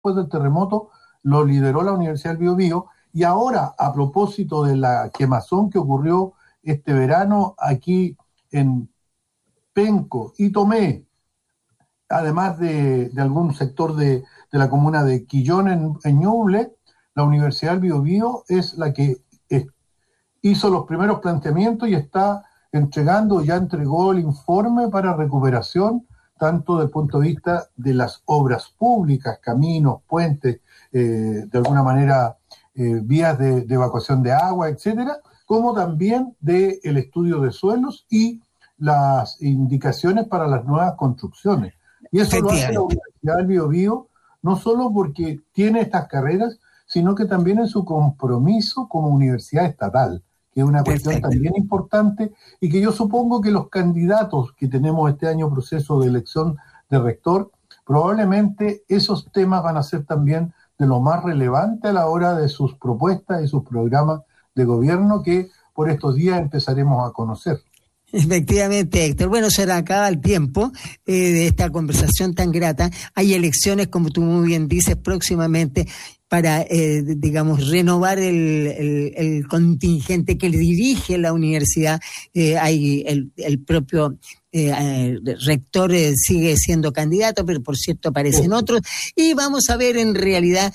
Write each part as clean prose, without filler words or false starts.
del terremoto lo lideró la Universidad del Biobío, y ahora, a propósito de la quemazón que ocurrió este verano aquí en Penco y Tomé, además de algún sector de la comuna de Quillón en Ñuble, la Universidad del Biobío es la que hizo los primeros planteamientos y está entregando, ya entregó el informe para recuperación, tanto desde el punto de vista de las obras públicas, caminos, puentes, de alguna manera vías de evacuación de agua, etcétera, como también del estudio de suelos y las indicaciones para las nuevas construcciones. Y eso lo hace la Universidad del Biobío, no solo porque tiene estas carreras, sino que también en su compromiso como universidad estatal, que es una cuestión también importante, y que yo supongo que los candidatos que tenemos este año proceso de elección de rector, probablemente esos temas van a ser también de lo más relevante a la hora de sus propuestas y sus programas de gobierno que por estos días empezaremos a conocer. Efectivamente, Héctor. Bueno, se nos acaba el tiempo de esta conversación tan grata. Hay elecciones, como tú muy bien dices, próximamente para, renovar el contingente que dirige la universidad. Hay el propio rector sigue siendo candidato, pero por cierto aparecen otros. Y vamos a ver en realidad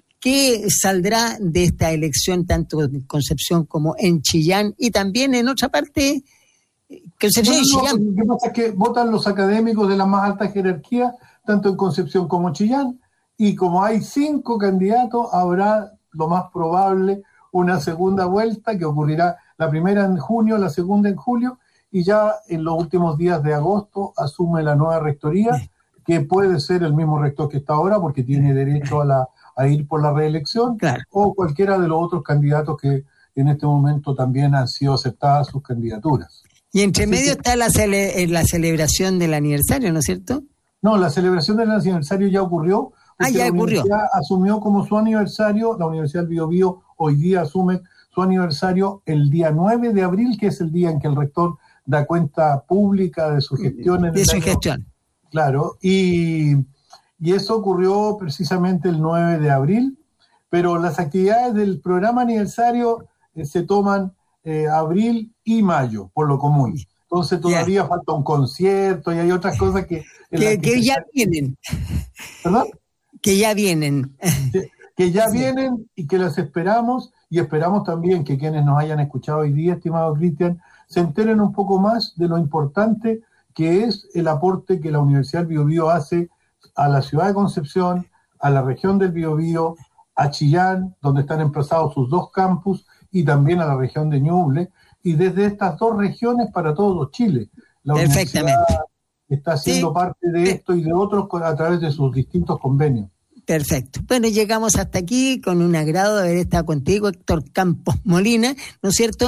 qué saldrá de esta elección, tanto en Concepción como en Chillán y también en otra parte. Concepción y Chillán. Lo que pasa es que votan los académicos de la más alta jerarquía, tanto en Concepción como en Chillán, y como hay 5 candidatos, habrá lo más probable una segunda vuelta que ocurrirá la primera en junio, la segunda en julio, y ya en los últimos días de agosto asume la nueva rectoría, que puede ser el mismo rector que está ahora, porque tiene derecho a ir por la reelección, claro, o cualquiera de los otros candidatos que en este momento también han sido aceptadas sus candidaturas. Y entre medio está la celebración del aniversario, ¿no es cierto? No, la celebración del aniversario ya ocurrió. Ya ocurrió. La universidad asumió como su aniversario, la Universidad del Biobío hoy día asume su aniversario el día 9 de abril, que es el día en que el rector da cuenta pública de su gestión. Gestión. Claro, y eso ocurrió precisamente el 9 de abril, pero las actividades del programa aniversario se toman abril y mayo, por lo común. Entonces todavía falta un concierto y hay otras cosas que ya vienen. ¿Perdón? Que ya vienen. Que ya vienen y que las esperamos, y esperamos también que quienes nos hayan escuchado hoy día, estimado Cristian, se enteren un poco más de lo importante que es el aporte que la Universidad del Biobío hace a la ciudad de Concepción, a la región del Biobío, a Chillán, donde están emplazados sus 2 campus, y también a la región de Ñuble, y desde estas 2 regiones para todo Chile. La universidad está siendo parte de esto y de otros a través de sus distintos convenios. Perfecto. Bueno, llegamos hasta aquí con un agrado de haber estado contigo, Héctor Campos Molina, ¿no es cierto?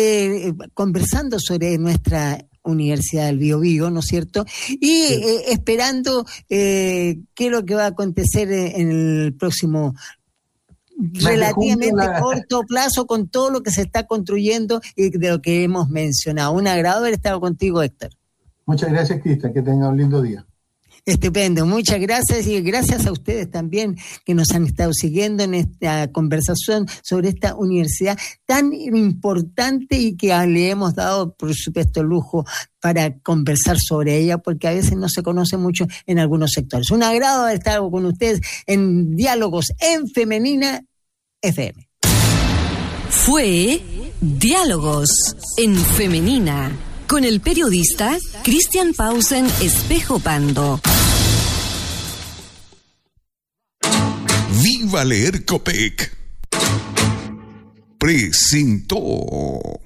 Conversando sobre nuestra Universidad del Biobío, ¿no es cierto? Y esperando qué es lo que va a acontecer en el próximo relativamente corto plazo con todo lo que se está construyendo y de lo que hemos mencionado. Un agrado haber estado contigo, Héctor. Muchas gracias, Cristian. Que tenga un lindo día. Estupendo, muchas gracias, y gracias a ustedes también que nos han estado siguiendo en esta conversación sobre esta universidad tan importante y que le hemos dado, por supuesto, el lujo para conversar sobre ella, porque a veces no se conoce mucho en algunos sectores. Un agrado haber estado con ustedes en Diálogos en Femenina FM. Fue Diálogos en Femenina, con el periodista Cristian Pausen Espejo Pando. Viva Leer Copec presentó